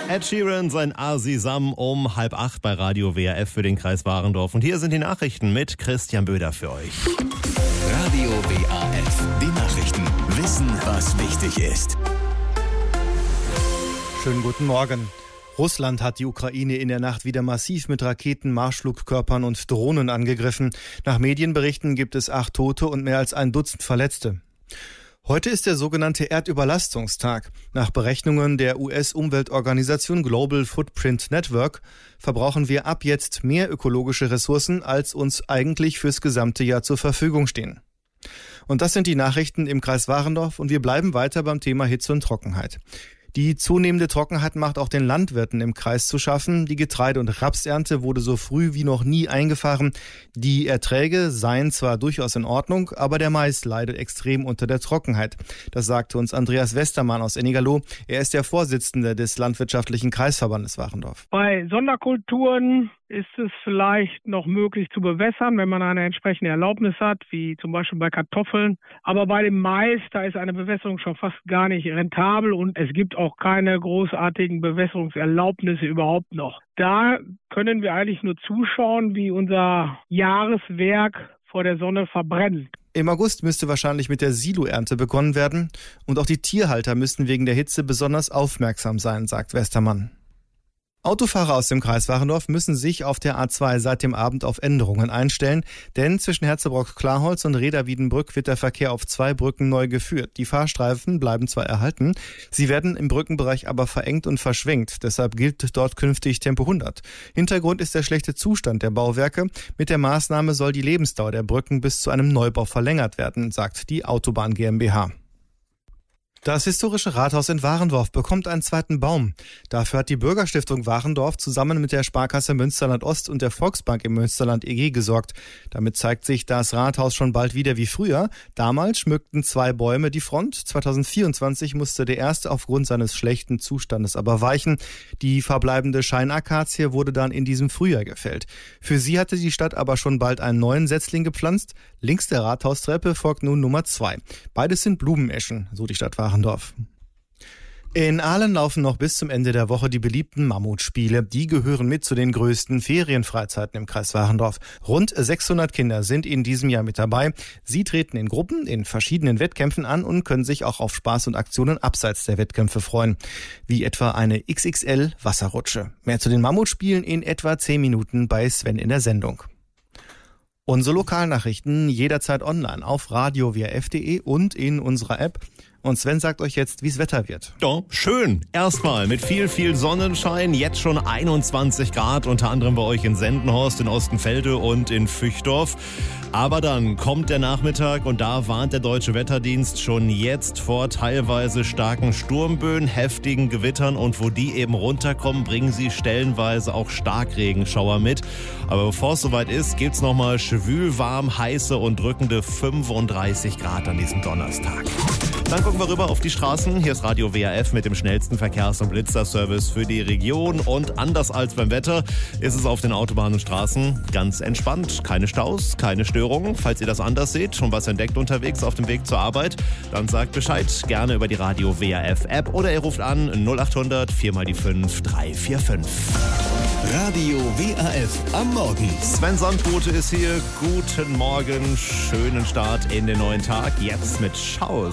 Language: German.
Ed Sheeran, sein Asisam um 7:30 bei Radio WRF für den Kreis Warendorf. Und hier sind die Nachrichten mit Christian Böder für euch. Radio WRF, die Nachrichten. Wissen, was wichtig ist. Schönen guten Morgen. Russland hat die Ukraine in der Nacht wieder massiv mit Raketen, Marschflugkörpern und Drohnen angegriffen. Nach Medienberichten gibt es 8 Tote und mehr als ein Dutzend Verletzte. Heute ist der sogenannte Erdüberlastungstag. Nach Berechnungen der US-Umweltorganisation Global Footprint Network verbrauchen wir ab jetzt mehr ökologische Ressourcen, als uns eigentlich fürs gesamte Jahr zur Verfügung stehen. Und das sind die Nachrichten im Kreis Warendorf und wir bleiben weiter beim Thema Hitze und Trockenheit. Die zunehmende Trockenheit macht auch den Landwirten im Kreis zu schaffen. Die Getreide- und Rapsernte wurde so früh wie noch nie eingefahren. Die Erträge seien zwar durchaus in Ordnung, aber der Mais leidet extrem unter der Trockenheit. Das sagte uns Andreas Westermann aus Ennigerloh. Er ist der Vorsitzende des Landwirtschaftlichen Kreisverbandes Warendorf. Bei Sonderkulturen ist es vielleicht noch möglich zu bewässern, wenn man eine entsprechende Erlaubnis hat, wie zum Beispiel bei Kartoffeln. Aber bei dem Mais, da ist eine Bewässerung schon fast gar nicht rentabel und es gibt auch keine großartigen Bewässerungserlaubnisse überhaupt noch. Da können wir eigentlich nur zuschauen, wie unser Jahreswerk vor der Sonne verbrennt. Im August müsste wahrscheinlich mit der Siloernte begonnen werden und auch die Tierhalter müssten wegen der Hitze besonders aufmerksam sein, sagt Westermann. Autofahrer aus dem Kreis Warendorf müssen sich auf der A2 seit dem Abend auf Änderungen einstellen, denn zwischen Herzebrock-Klarholz und Reda-Wiedenbrück wird der Verkehr auf 2 Brücken neu geführt. Die Fahrstreifen bleiben zwar erhalten, sie werden im Brückenbereich aber verengt und verschwenkt, deshalb gilt dort künftig Tempo 100. Hintergrund ist der schlechte Zustand der Bauwerke. Mit der Maßnahme soll die Lebensdauer der Brücken bis zu einem Neubau verlängert werden, sagt die Autobahn GmbH. Das historische Rathaus in Warendorf bekommt einen zweiten Baum. Dafür hat die Bürgerstiftung Warendorf zusammen mit der Sparkasse Münsterland Ost und der Volksbank im Münsterland EG gesorgt. Damit zeigt sich das Rathaus schon bald wieder wie früher. Damals schmückten 2 Bäume die Front. 2024 musste der erste aufgrund seines schlechten Zustandes aber weichen. Die verbleibende Scheinakazie wurde dann in diesem Frühjahr gefällt. Für sie hatte die Stadt aber schon bald einen neuen Setzling gepflanzt. Links der Rathaustreppe folgt nun Nummer 2. Beides sind Blumeneschen, so die Stadt Warendorf. In Aalen laufen noch bis zum Ende der Woche die beliebten Mammutspiele. Die gehören mit zu den größten Ferienfreizeiten im Kreis Warendorf. Rund 600 Kinder sind in diesem Jahr mit dabei. Sie treten in Gruppen in verschiedenen Wettkämpfen an und können sich auch auf Spaß und Aktionen abseits der Wettkämpfe freuen. Wie etwa eine XXL-Wasserrutsche. Mehr zu den Mammutspielen in etwa 10 Minuten bei Sven in der Sendung. Unsere Lokalnachrichten jederzeit online auf radio-wrf.de und in unserer App. Und Sven sagt euch jetzt, wie es Wetter wird. Ja, schön. Erstmal mit viel Sonnenschein. Jetzt schon 21 Grad, unter anderem bei euch in Sendenhorst, in Ostenfelde und in Füchdorf. Aber dann kommt der Nachmittag und da warnt der Deutsche Wetterdienst schon jetzt vor teilweise starken Sturmböen, heftigen Gewittern und wo die eben runterkommen, bringen sie stellenweise auch Starkregenschauer mit. Aber bevor es soweit ist, gibt's nochmal schwülwarm, heiße und drückende 35 Grad an diesem Donnerstag. Dann gucken wir rüber auf die Straßen. Hier ist Radio WRF mit dem schnellsten Verkehrs- und Blitzerservice für die Region. Und anders als beim Wetter ist es auf den Autobahnen und Straßen ganz entspannt. Keine Staus, keine Störungen. Falls ihr das anders seht, schon was entdeckt unterwegs auf dem Weg zur Arbeit, dann sagt Bescheid. Gerne über die Radio WRF App oder ihr ruft an 0800 4x5 345. Radio WRF am Morgen. Sven Sandbote ist hier. Guten Morgen, schönen Start in den neuen Tag. Jetzt mit Schaus.